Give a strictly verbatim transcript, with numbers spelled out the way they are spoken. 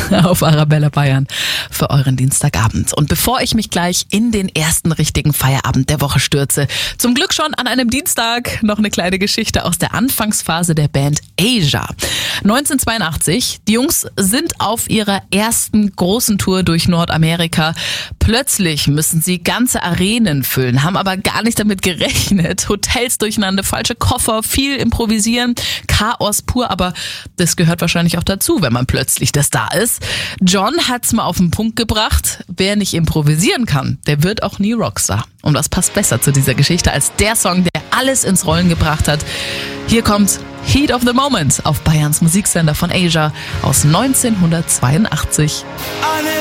auf Arabella Bayern für euren Dienstagabend. Und bevor ich mich gleich in den ersten richtigen Feierabend der Woche stürze, zum Glück schon an einem Dienstag noch eine kleine Geschichte aus der Anfangsphase der Band Asia. neunzehnhundertzweiundachtzig, die Jungs sind auf ihrer ersten großen Tour durch Nordamerika. Plötzlich müssen sie ganze Arenen füllen, haben aber gar nicht damit gerechnet. Hotels durcheinander, falsche Koffer, viel improvisieren, Chaos pur, aber das gehört wahrscheinlich auch dazu, wenn man plötzlich der Star ist. John hat's mal auf den Punkt gebracht, wer nicht improvisieren kann, der wird auch nie Rockstar. Und was passt besser zu dieser Geschichte als der Song, der alles ins Rollen gebracht hat. Hier kommt Heat of the Moment auf Bayerns Musiksender von Asia aus neunzehnhundertzweiundachtzig.